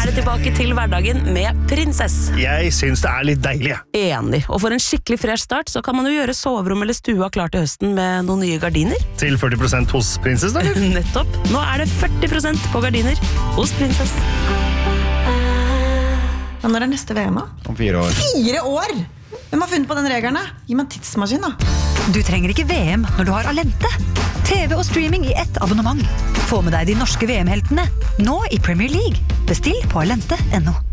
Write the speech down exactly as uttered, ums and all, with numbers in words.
er det tilbake til hverdagen med Prinsess. Jeg synes det er litt deilig. Enig. Og for en skikkelig fresh start, så kan man jo gjøre soverom eller stua klar til høsten med noen nye gardiner. Til førti prosent hos Prinsess, da? Nettopp. Nå er det førti prosent på gardiner hos Prinsess. Men når er neste V M da? Om fire år. Fire år? Hvem har funnet på den regelen da? Gi meg en tidsmaskin da. Du trenger ikke V M når du har Alente. T V og streaming i ett abonnement. Få med deg de norske V M-heltene, nå i Premier League. Bestill på alente punktum no.